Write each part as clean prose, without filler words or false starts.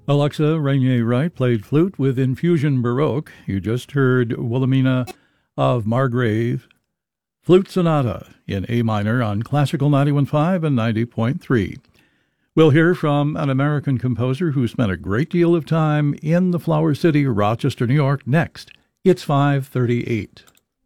Alexa Rainier-Wright played flute with Infusion Baroque. You just heard Wilhelmina of Margrave Flute Sonata in A minor on Classical 91.5 and 90.3. We'll hear from an American composer who spent a great deal of time in the Flower City, Rochester, New York, next. It's 5:38.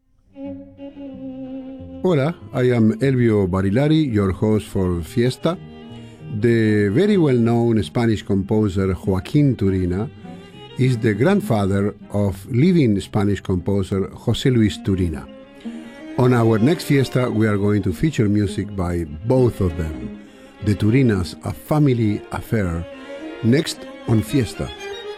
Hola, I am Elvio Barilari, your host for Fiesta. The very well-known Spanish composer Joaquín Turina is the grandfather of living Spanish composer José Luis Turina. On our next Fiesta, we are going to feature music by both of them. The Turinas, a family affair, next on Fiesta.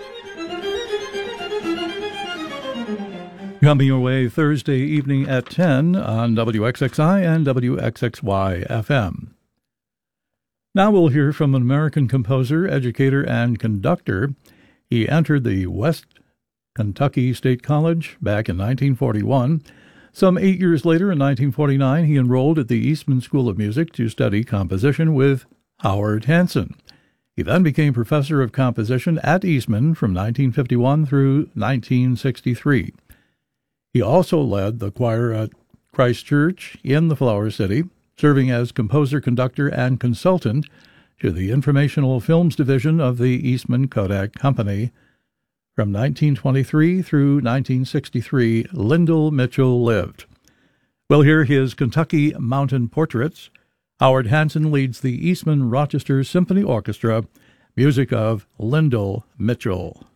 Coming your way Thursday evening at 10 on WXXI and WXXY FM. Now we'll hear from an American composer, educator, and conductor. He entered the West Kentucky State College back in 1941. Some 8 years later, in 1949, he enrolled at the Eastman School of Music to study composition with Howard Hanson. He then became professor of composition at Eastman from 1951 through 1963. He also led the choir at Christ Church in the Flower City, serving as composer, conductor, and consultant to the Informational Films Division of the Eastman Kodak Company. From 1923 through 1963, Lyndall Mitchell lived. We'll hear his Kentucky Mountain Portraits. Howard Hanson leads the Eastman Rochester Symphony Orchestra, music of Lyndall Mitchell.